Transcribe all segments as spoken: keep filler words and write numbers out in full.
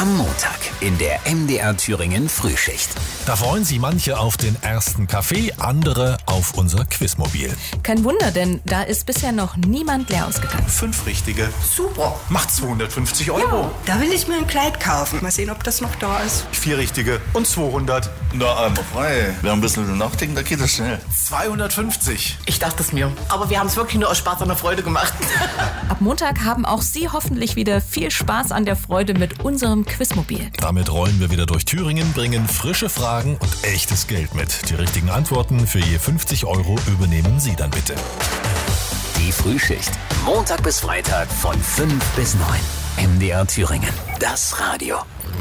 Am Montag in der M D R Thüringen Frühschicht. Da freuen sich manche auf den ersten Kaffee, andere auf unser Quizmobil. Kein Wunder, denn da ist bisher noch niemand leer ausgegangen. Fünf richtige. Super. Macht zweihundertfünfzig Euro. Da will ich mir ein Kleid kaufen. Mal sehen, ob das noch da ist. Vier richtige und zweihundert. Na, einmal frei. Wer ein bisschen nachdenken, da geht das schnell. zweihundertfünfzig. Ich dachte es mir. Aber wir haben es wirklich nur aus Spaß an der Freude gemacht. Ab Montag haben auch Sie hoffentlich wieder viel Spaß an der Freude mit unserem Quizmobil. Damit rollen wir wieder durch Thüringen, bringen frische Fragen und echtes Geld mit. Die richtigen Antworten für je fünfzig Euro übernehmen Sie dann bitte. Die Frühschicht. Montag bis Freitag von fünf bis neun. M D R Thüringen. Das Radio.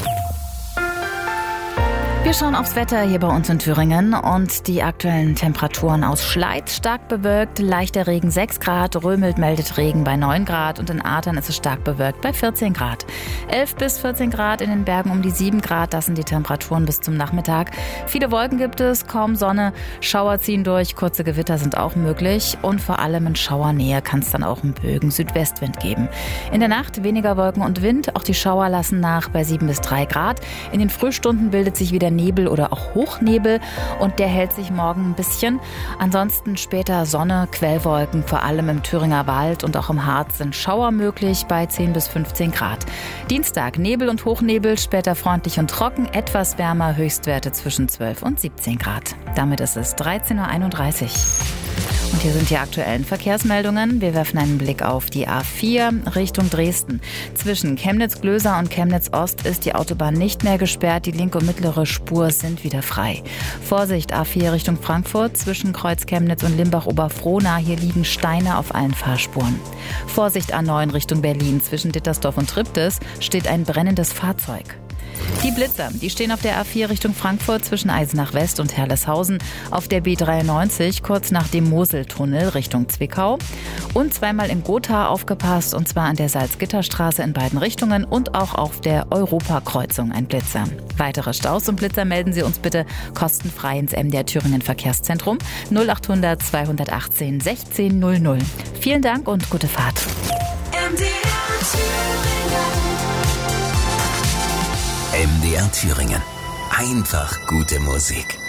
Wir schauen aufs Wetter hier bei uns in Thüringen und die aktuellen Temperaturen aus Schleid stark bewölkt, leichter Regen sechs Grad, Römelt meldet Regen bei neun Grad und in Adern ist es stark bewölkt bei vierzehn Grad. elf bis vierzehn Grad, in den Bergen um die sieben Grad, das sind die Temperaturen bis zum Nachmittag. Viele Wolken gibt es, kaum Sonne, Schauer ziehen durch, kurze Gewitter sind auch möglich und vor allem in Schauernähe kann es dann auch einen Bögen Südwestwind geben. In der Nacht weniger Wolken und Wind, auch die Schauer lassen nach bei sieben bis drei Grad. In den Frühstunden bildet sich wieder Nebel oder auch Hochnebel und der hält sich morgen ein bisschen. Ansonsten später Sonne, Quellwolken, vor allem im Thüringer Wald und auch im Harz sind Schauer möglich bei zehn bis fünfzehn Grad. Dienstag Nebel und Hochnebel, später freundlich und trocken, etwas wärmer, Höchstwerte zwischen zwölf und siebzehn Grad. Damit ist es dreizehn Uhr einunddreißig. Und hier sind die aktuellen Verkehrsmeldungen. Wir werfen einen Blick auf die A vier Richtung Dresden. Zwischen Chemnitz-Glöser und Chemnitz-Ost ist die Autobahn nicht mehr gesperrt. Die linke und mittlere Spur sind wieder frei. Vorsicht, A vier Richtung Frankfurt. Zwischen Kreuz Chemnitz und Limbach-Oberfrohna. Hier liegen Steine auf allen Fahrspuren. Vorsicht, A neun Richtung Berlin. Zwischen Dittersdorf und Triptis steht ein brennendes Fahrzeug. Die Blitzer, die stehen auf der A vier Richtung Frankfurt zwischen Eisenach West und Herleshausen, auf der B dreiundneunzig kurz nach dem Moseltunnel Richtung Zwickau und zweimal in Gotha aufgepasst, und zwar an der Salzgitterstraße in beiden Richtungen und auch auf der Europakreuzung ein Blitzer. Weitere Staus und Blitzer melden Sie uns bitte kostenfrei ins M D R Thüringen Verkehrszentrum null acht hundert zweihundertachtzehn sechzehn null null. Vielen Dank und gute Fahrt. M D R Thüringen. M D R Thüringen. Einfach gute Musik.